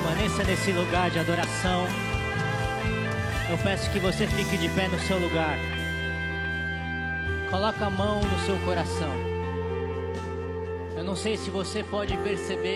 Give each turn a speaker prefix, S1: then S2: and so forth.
S1: Permaneça nesse lugar de adoração. Eu peço que você fique de pé no seu lugar. Coloca a mão no seu coração. Eu não sei se você pode perceber